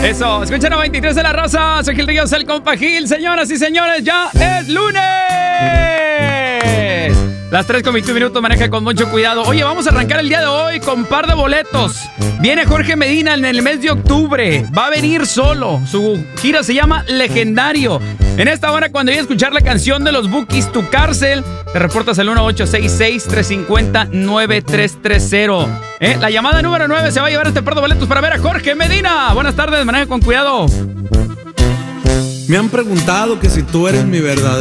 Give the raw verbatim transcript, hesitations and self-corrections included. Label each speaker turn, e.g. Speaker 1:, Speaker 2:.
Speaker 1: Eso, escucha noventa y tres de la raza. Soy Gil Ríos, el compa Gil. Señoras y señores, ya es lunes. Las tres con veintiún minutos, maneja con mucho cuidado. Oye, vamos a arrancar el día de hoy con un par de boletos. Viene Jorge Medina en el mes de octubre. Va a venir solo. Su gira se llama Legendario. En esta hora, cuando vaya a escuchar la canción de los Bukis, Tu Cárcel, te reportas al uno ocho seis seis, tres cinco cero, nueve tres tres cero. ¿Eh? La llamada número nueve se va a llevar este par de boletos para ver a Jorge Medina. Buenas tardes, maneja con cuidado.
Speaker 2: Me han preguntado que si tú eres mi verdadero